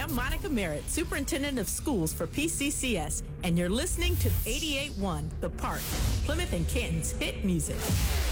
I'm Monica Merritt, Superintendent of Schools for PCCS, and you're listening to 88.1 The Park, Plymouth and Canton's hit music.